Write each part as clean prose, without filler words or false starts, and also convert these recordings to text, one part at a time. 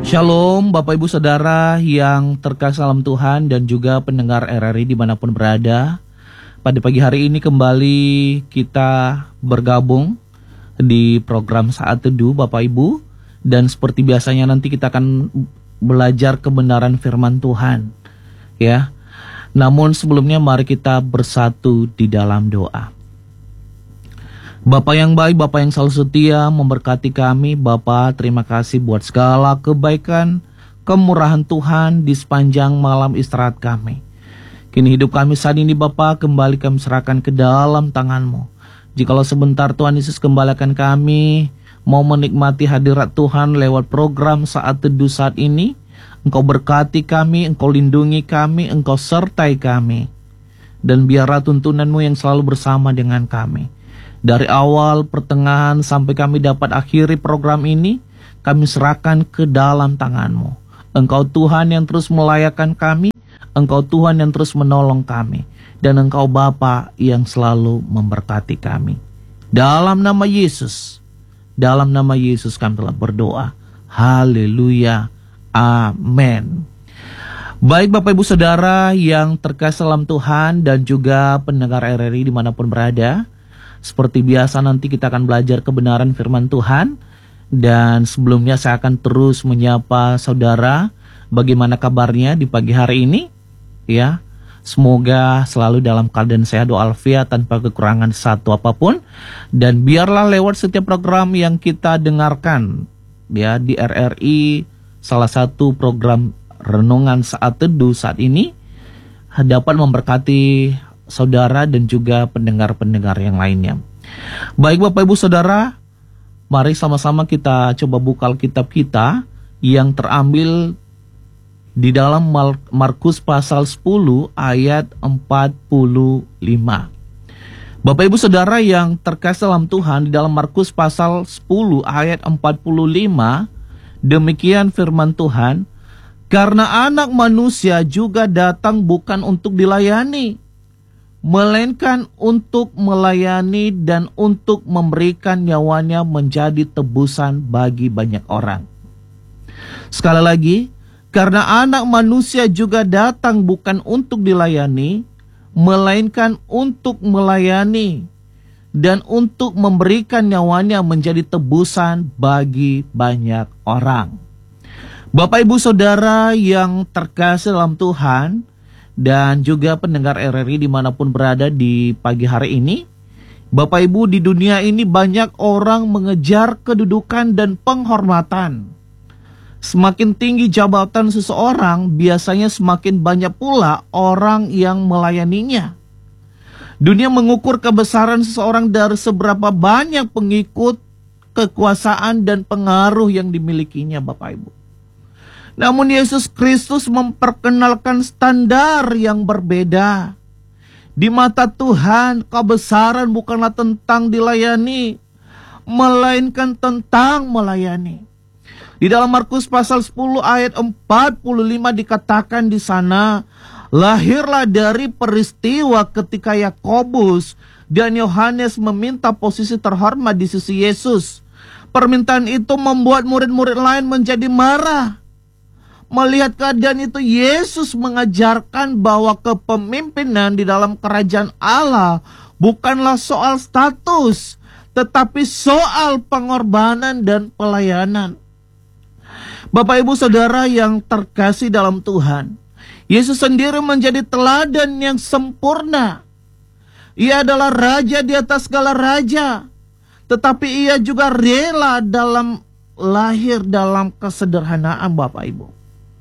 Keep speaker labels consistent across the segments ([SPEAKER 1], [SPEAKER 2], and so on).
[SPEAKER 1] Shalom Bapak Ibu Saudara yang terkasih dalam Tuhan dan juga pendengar RRI dimanapun berada. Pada pagi hari ini kembali kita bergabung di program Saat Teduh Bapak Ibu. Dan seperti biasanya nanti kita akan belajar kebenaran firman Tuhan, ya. Namun sebelumnya mari kita bersatu di dalam doa. Bapa yang baik, Bapa yang selalu setia memberkati kami. Bapa, terima kasih buat segala kebaikan, kemurahan Tuhan di sepanjang malam istirahat kami. Kini hidup kami saat ini Bapa, kembali kami serahkan ke dalam tangan-Mu. Jikalau sebentar Tuhan Yesus kembalikan kami, mau menikmati hadirat Tuhan lewat program Saat Teduh saat ini, Engkau berkati kami, Engkau lindungi kami, Engkau sertai kami. Dan biarlah tuntunan-Mu yang selalu bersama dengan kami. Dari awal, pertengahan, sampai kami dapat akhiri program ini, kami serahkan ke dalam tangan-Mu. Engkau Tuhan yang terus melayakkan kami, Engkau Tuhan yang terus menolong kami, dan Engkau Bapa yang selalu memberkati kami. Dalam nama Yesus kami telah berdoa. Haleluya. Amin. Baik Bapak Ibu Saudara yang terkasih dalam Tuhan dan juga pendengar RRI dimanapun berada. Seperti biasa nanti kita akan belajar kebenaran firman Tuhan. Dan sebelumnya saya akan terus menyapa saudara. Bagaimana kabarnya di pagi hari ini? Ya, semoga selalu dalam keadaan sehat walafiat tanpa kekurangan satu apapun. Dan biarlah lewat setiap program yang kita dengarkan ya di RRI, salah satu program Renungan Saat Teduh saat ini dapat memberkati saudara dan juga pendengar-pendengar yang lainnya. Baik Bapak Ibu Saudara, mari sama-sama kita coba buka Alkitab kita yang terambil di dalam Markus pasal 10 ayat 45. Bapak Ibu Saudara yang terkasih dalam Tuhan, di dalam Markus pasal 10 ayat 45, demikian firman Tuhan, "Karena Anak Manusia juga datang bukan untuk dilayani, melainkan untuk melayani dan untuk memberikan nyawanya menjadi tebusan bagi banyak orang." Sekali lagi, karena Anak Manusia juga datang bukan untuk dilayani, melainkan untuk melayani dan untuk memberikan nyawanya menjadi tebusan bagi banyak orang. Bapak Ibu Saudara yang terkasih dalam Tuhan dan juga pendengar RRI dimanapun berada di pagi hari ini, Bapak Ibu, di dunia ini banyak orang mengejar kedudukan dan penghormatan. Semakin tinggi jabatan seseorang, biasanya semakin banyak pula orang yang melayaninya. Dunia mengukur kebesaran seseorang dari seberapa banyak pengikut, kekuasaan, dan pengaruh yang dimilikinya, Bapak Ibu. Namun Yesus Kristus memperkenalkan standar yang berbeda. Di mata Tuhan, kebesaran bukanlah tentang dilayani, melainkan tentang melayani. Di dalam Markus pasal 10 ayat 45 dikatakan di sana, lahirlah dari peristiwa ketika Yakobus dan Yohanes meminta posisi terhormat di sisi Yesus. Permintaan itu membuat murid-murid lain menjadi marah. Melihat keadaan itu, Yesus mengajarkan bahwa kepemimpinan di dalam kerajaan Allah bukanlah soal status, tetapi soal pengorbanan dan pelayanan. Bapak Ibu Saudara yang terkasih dalam Tuhan, Yesus sendiri menjadi teladan yang sempurna. Ia adalah raja di atas segala raja, tetapi ia juga rela lahir dalam kesederhanaan, Bapak Ibu.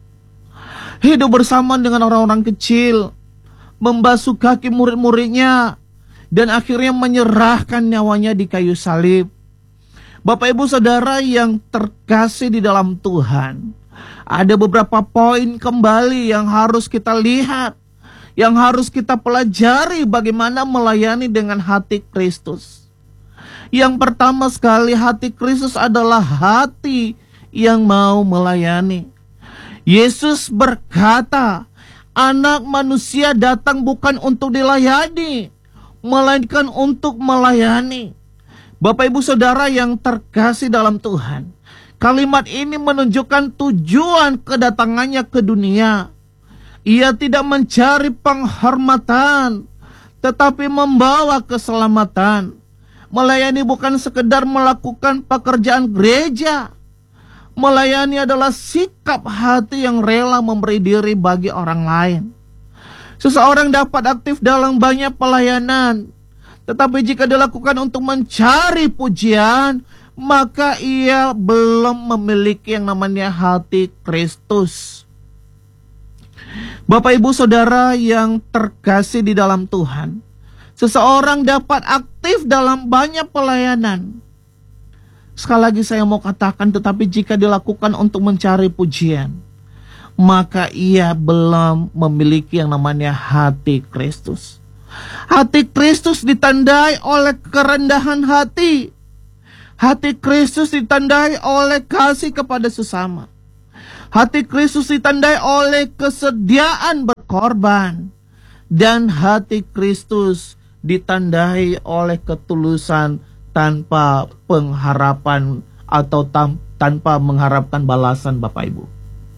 [SPEAKER 1] Hidup bersama dengan orang-orang kecil, membasuh kaki murid-muridnya, dan akhirnya menyerahkan nyawanya di kayu salib. Bapak Ibu Saudara yang terkasih di dalam Tuhan, ada beberapa poin kembali yang harus kita lihat, yang harus kita pelajari bagaimana melayani dengan hati Kristus. Yang pertama sekali, hati Kristus adalah hati yang mau melayani. Yesus berkata, Anak Manusia datang bukan untuk dilayani, melainkan untuk melayani. Bapak Ibu Saudara yang terkasih dalam Tuhan, Kalimat ini menunjukkan tujuan kedatangannya ke dunia. Ia tidak mencari penghormatan, tetapi membawa keselamatan. Melayani bukan sekedar melakukan pekerjaan gereja. Melayani adalah sikap hati yang rela memberi diri bagi orang lain. Seseorang dapat aktif dalam banyak pelayanan, tetapi jika dilakukan untuk mencari pujian, maka ia belum memiliki yang namanya hati Kristus. Bapak Ibu Saudara yang terkasih di dalam Tuhan, seseorang dapat aktif dalam banyak pelayanan. Sekali lagi saya mau katakan, tetapi jika dilakukan untuk mencari pujian, maka ia belum memiliki yang namanya hati Kristus. Hati Kristus ditandai oleh kerendahan hati. Hati Kristus ditandai oleh kasih kepada sesama. Hati Kristus ditandai oleh kesediaan berkorban. Dan hati Kristus ditandai oleh ketulusan tanpa pengharapan atau tanpa mengharapkan balasan, Bapak Ibu.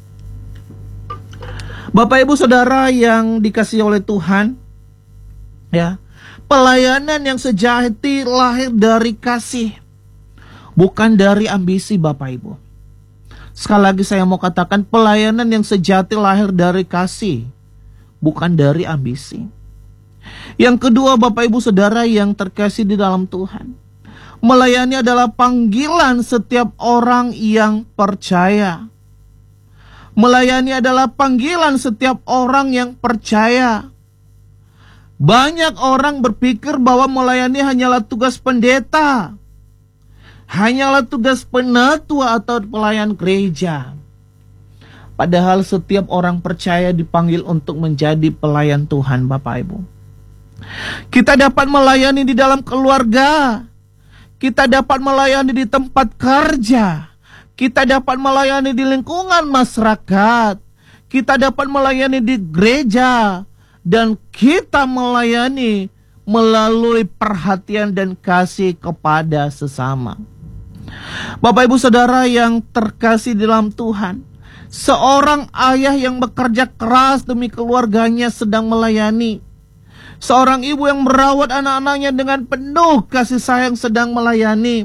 [SPEAKER 1] Bapak Ibu Saudara yang dikasihi oleh Tuhan, ya, pelayanan yang sejati lahir dari kasih, bukan dari ambisi, Bapak Ibu. Sekali lagi saya mau katakan, pelayanan yang sejati lahir dari kasih, bukan dari ambisi. Yang kedua, Bapak Ibu Saudara yang terkasih di dalam Tuhan, melayani adalah panggilan setiap orang yang percaya. Melayani adalah panggilan setiap orang yang percaya. Banyak orang berpikir bahwa melayani hanyalah tugas pendeta, hanyalah tugas penatua atau pelayan gereja. Padahal setiap orang percaya dipanggil untuk menjadi pelayan Tuhan, Bapak Ibu. Kita dapat melayani di dalam keluarga. Kita dapat melayani di tempat kerja. Kita dapat melayani di lingkungan masyarakat. Kita dapat melayani di gereja. Dan kita melayani melalui perhatian dan kasih kepada sesama. Bapak Ibu Saudara yang terkasih dalam Tuhan, seorang ayah yang bekerja keras demi keluarganya sedang melayani. Seorang ibu yang merawat anak-anaknya dengan penuh kasih sayang sedang melayani.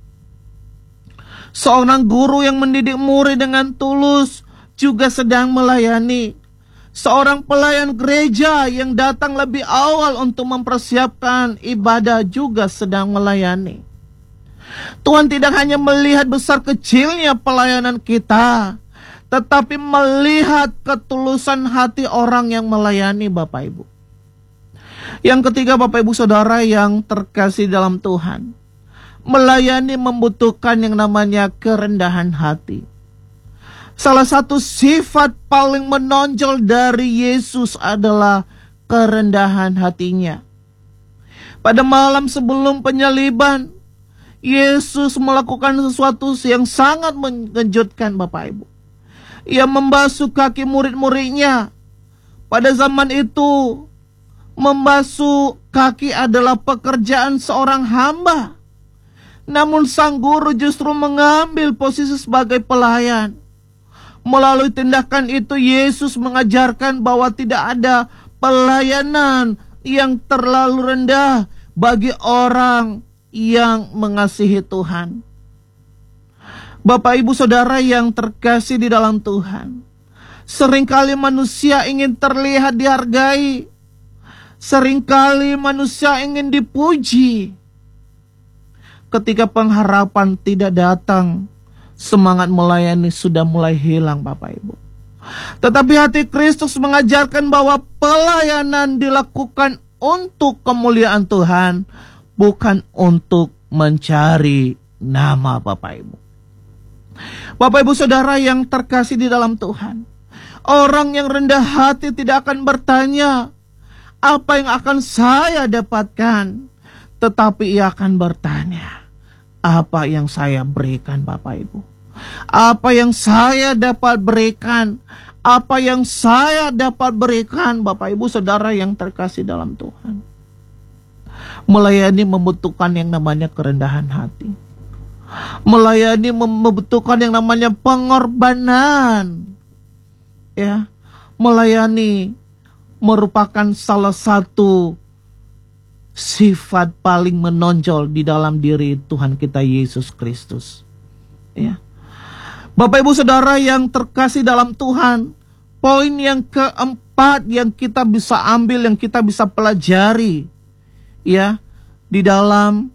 [SPEAKER 1] Seorang guru yang mendidik murid dengan tulus juga sedang melayani. Seorang pelayan gereja yang datang lebih awal untuk mempersiapkan ibadah juga sedang melayani. Tuhan tidak hanya melihat besar kecilnya pelayanan kita, tetapi melihat ketulusan hati orang yang melayani, Bapak Ibu. Yang ketiga, Bapak Ibu Saudara yang terkasih dalam Tuhan, melayani membutuhkan yang namanya kerendahan hati. Salah satu sifat paling menonjol dari Yesus adalah kerendahan hatinya. Pada malam sebelum penyaliban, Yesus melakukan sesuatu yang sangat mengejutkan, Bapak Ibu. Ia membasuh kaki murid-muridnya. Pada zaman itu, membasuh kaki adalah pekerjaan seorang hamba. Namun sang guru justru mengambil posisi sebagai pelayan. Melalui tindakan itu, Yesus mengajarkan bahwa tidak ada pelayanan yang terlalu rendah bagi orang yang mengasihi Tuhan. Bapak Ibu Saudara yang terkasih di dalam Tuhan, seringkali manusia ingin terlihat dihargai. Seringkali manusia ingin dipuji. Ketika pengharapan tidak datang, semangat melayani sudah mulai hilang, Bapak Ibu. Tetapi hati Kristus mengajarkan bahwa pelayanan dilakukan untuk kemuliaan Tuhan, bukan untuk mencari nama, Bapak Ibu. Bapak Ibu Saudara yang terkasih di dalam Tuhan, orang yang rendah hati tidak akan bertanya, apa yang akan saya dapatkan? Tetapi ia akan bertanya, apa yang saya berikan, Bapak Ibu? Apa yang saya dapat berikan? Apa yang saya dapat berikan, Bapak Ibu Saudara yang terkasih dalam Tuhan? Melayani membutuhkan yang namanya kerendahan hati. Melayani membutuhkan yang namanya pengorbanan. Ya, melayani merupakan salah satu sifat paling menonjol di dalam diri Tuhan kita Yesus Kristus. Ya. Bapak Ibu Saudara yang terkasih dalam Tuhan, poin yang keempat yang kita bisa ambil, yang kita bisa pelajari, ya, di dalam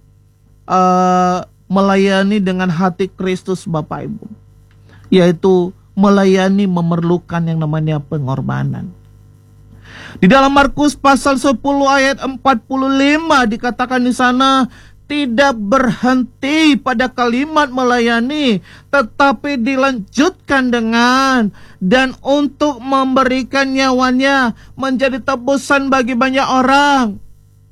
[SPEAKER 1] melayani dengan hati Kristus, Bapak Ibu, yaitu melayani memerlukan yang namanya pengorbanan. Di dalam Markus pasal 10 ayat 45 dikatakan di sana, tidak berhenti pada kalimat melayani, tetapi dilanjutkan dengan dan untuk memberikan nyawanya menjadi tebusan bagi banyak orang.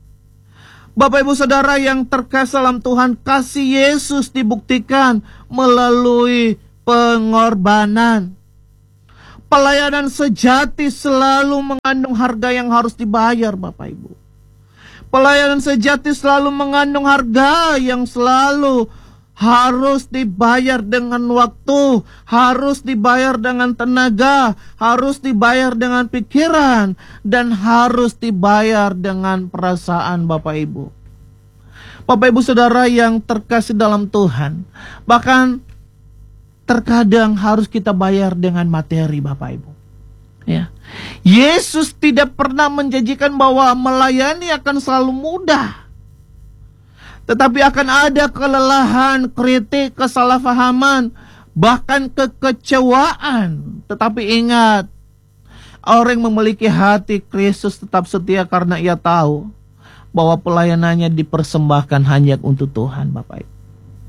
[SPEAKER 1] Bapak Ibu Saudara yang terkasih dalam Tuhan, kasih Yesus dibuktikan melalui pengorbanan. Pelayanan sejati selalu mengandung harga yang harus dibayar, Bapak Ibu. Pelayanan sejati selalu mengandung harga yang selalu harus dibayar dengan waktu, harus dibayar dengan tenaga, harus dibayar dengan pikiran, dan harus dibayar dengan perasaan, Bapak Ibu. Bapak Ibu Saudara yang terkasih dalam Tuhan, bahkan terkadang harus kita bayar dengan materi, Bapak Ibu. Ya. Yesus tidak pernah menjanjikan bahwa melayani akan selalu mudah. Tetapi akan ada kelelahan, kritik, kesalahpahaman, bahkan kekecewaan. Tetapi ingat, orang yang memiliki hati Kristus tetap setia karena ia tahu bahwa pelayanannya dipersembahkan hanya untuk Tuhan, Bapak Ibu.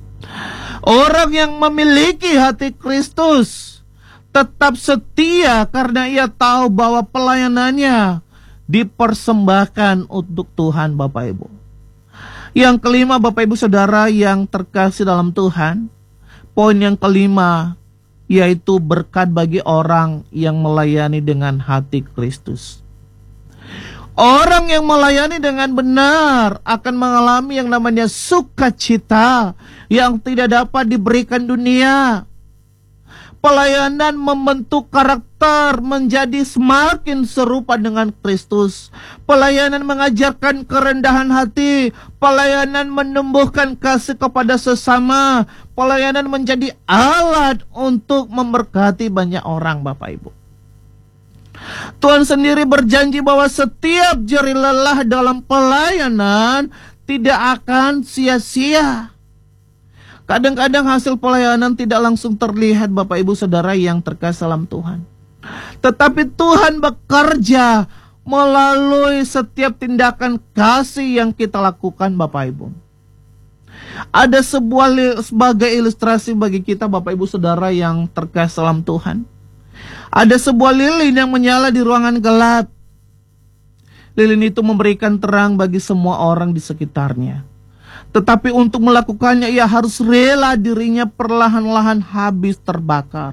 [SPEAKER 1] Orang yang memiliki hati Kristus tetap setia karena ia tahu bahwa pelayanannya dipersembahkan untuk Tuhan, Bapak Ibu. Yang kelima, Bapak Ibu Saudara yang terkasih dalam Tuhan, poin yang kelima yaitu berkat bagi orang yang melayani dengan hati Kristus. Orang yang melayani dengan benar akan mengalami yang namanya sukacita yang tidak dapat diberikan dunia. Pelayanan membentuk karakter menjadi semakin serupa dengan Kristus. Pelayanan mengajarkan kerendahan hati. Pelayanan menumbuhkan kasih kepada sesama. Pelayanan menjadi alat untuk memberkati banyak orang, Bapak Ibu. Tuhan sendiri berjanji bahwa setiap jerih lelah dalam pelayanan tidak akan sia-sia. Kadang-kadang hasil pelayanan tidak langsung terlihat, Bapak Ibu Saudara yang terkasih dalam Tuhan. Tetapi Tuhan bekerja melalui setiap tindakan kasih yang kita lakukan, Bapak Ibu. Ada sebagai ilustrasi bagi kita, Bapak Ibu Saudara yang terkasih dalam Tuhan. Ada sebuah lilin yang menyala di ruangan gelap. Lilin itu memberikan terang bagi semua orang di sekitarnya. Tetapi untuk melakukannya ia harus rela dirinya perlahan-lahan habis terbakar.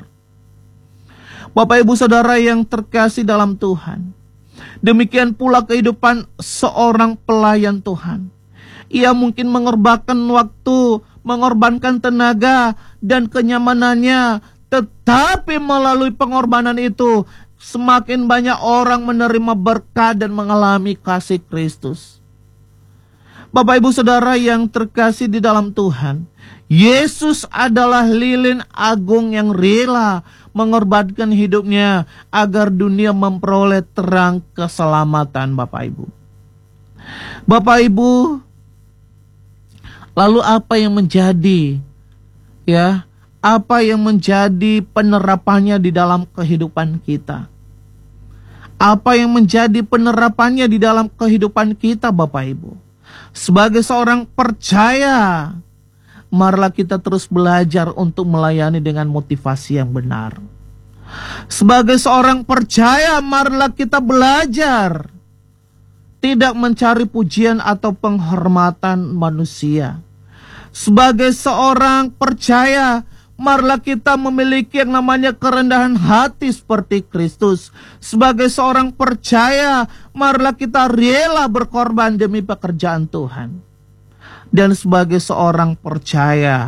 [SPEAKER 1] Bapak Ibu Saudara yang terkasih dalam Tuhan, demikian pula kehidupan seorang pelayan Tuhan. Ia mungkin mengorbankan waktu, mengorbankan tenaga dan kenyamanannya, tetapi melalui pengorbanan itu semakin banyak orang menerima berkat dan mengalami kasih Kristus. Bapak Ibu Saudara yang terkasih di dalam Tuhan, Yesus adalah lilin agung yang rela mengorbankan hidupnya agar dunia memperoleh terang keselamatan, Bapak Ibu. Bapak Ibu, lalu apa yang menjadi apa yang menjadi penerapannya di dalam kehidupan kita? Apa yang menjadi penerapannya di dalam kehidupan kita, Bapak Ibu? Sebagai seorang percaya, marilah kita terus belajar untuk melayani dengan motivasi yang benar. Sebagai seorang percaya, marilah kita belajar tidak mencari pujian atau penghormatan manusia. Sebagai seorang percaya, marilah kita memiliki yang namanya kerendahan hati seperti Kristus. Sebagai seorang percaya, marilah kita rela berkorban demi pekerjaan Tuhan. Dan sebagai seorang percaya,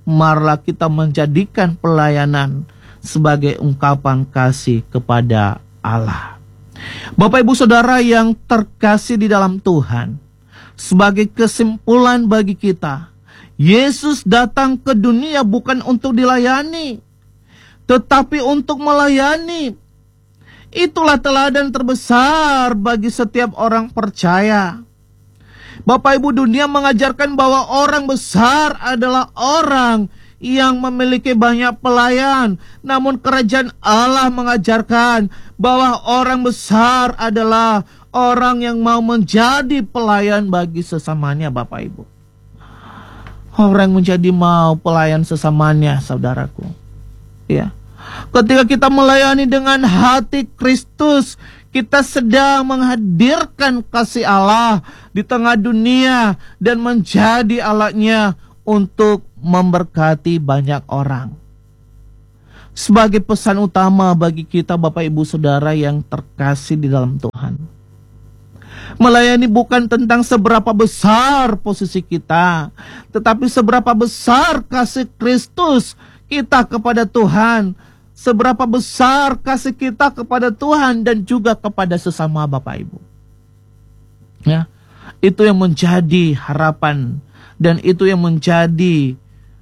[SPEAKER 1] marilah kita menjadikan pelayanan sebagai ungkapan kasih kepada Allah. Bapak Ibu Saudara yang terkasih di dalam Tuhan, sebagai kesimpulan bagi kita, Yesus datang ke dunia bukan untuk dilayani, tetapi untuk melayani. Itulah teladan terbesar bagi setiap orang percaya. Bapak Ibu, dunia mengajarkan bahwa orang besar adalah orang yang memiliki banyak pelayan. Namun kerajaan Allah mengajarkan bahwa orang besar adalah orang yang mau menjadi pelayan bagi sesamanya, Bapak Ibu. Orang menjadi mau pelayan sesamanya, saudaraku. Ya. Ketika kita melayani dengan hati Kristus, kita sedang menghadirkan kasih Allah di tengah dunia dan menjadi alatnya untuk memberkati banyak orang. Sebagai pesan utama bagi kita, Bapak Ibu Saudara yang terkasih di dalam Tuhan, melayani bukan tentang seberapa besar posisi kita, tetapi seberapa besar kasih Kristus kita kepada Tuhan, seberapa besar kasih kita kepada Tuhan dan juga kepada sesama, Bapak Ibu. Ya, itu yang menjadi harapan dan itu yang menjadi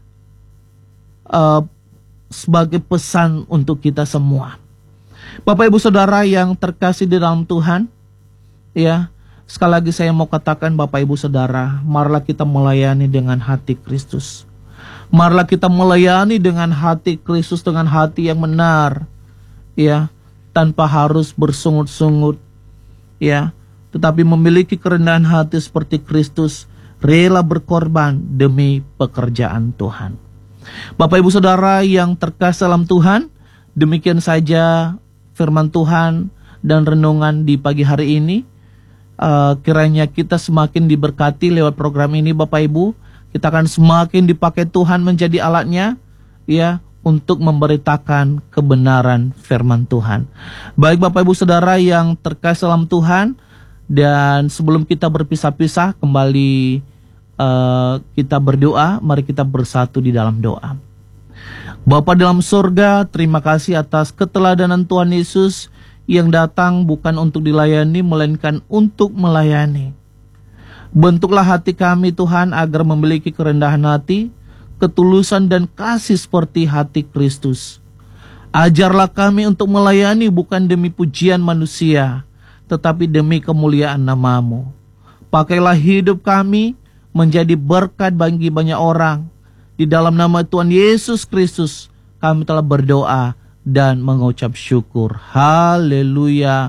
[SPEAKER 1] sebagai pesan untuk kita semua. Bapak Ibu Saudara yang terkasih di dalam Tuhan, ya, sekali lagi saya mau katakan Bapak Ibu Saudara, marilah kita melayani dengan hati Kristus. Marilah kita melayani dengan hati Kristus, dengan hati yang benar, ya, tanpa harus bersungut-sungut, ya, tetapi memiliki kerendahan hati seperti Kristus, rela berkorban demi pekerjaan Tuhan. Bapak Ibu Saudara yang terkasih dalam Tuhan, demikian saja firman Tuhan dan renungan di pagi hari ini. Kiranya kita semakin diberkati lewat program ini, Bapak Ibu. Kita akan semakin dipakai Tuhan menjadi alatnya, ya, untuk memberitakan kebenaran firman Tuhan. Baik Bapak Ibu Saudara yang terkasih dalam Tuhan, dan sebelum kita berpisah-pisah kembali, kita berdoa. Mari kita bersatu di dalam doa. Bapa dalam surga, terima kasih atas keteladanan Tuhan Yesus yang datang bukan untuk dilayani, melainkan untuk melayani. Bentuklah hati kami Tuhan agar memiliki kerendahan hati, ketulusan dan kasih seperti hati Kristus. Ajarlah kami untuk melayani bukan demi pujian manusia, tetapi demi kemuliaan nama-Mu. Pakailah hidup kami menjadi berkat bagi banyak orang. Di dalam nama Tuhan Yesus Kristus kami telah berdoa dan mengucap syukur. Haleluya.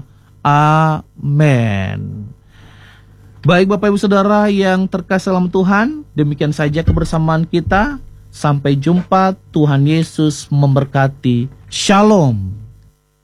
[SPEAKER 1] Amin. Baik Bapak Ibu Saudara yang terkasih dalam Tuhan, demikian saja kebersamaan kita. Sampai jumpa, Tuhan Yesus memberkati. Shalom.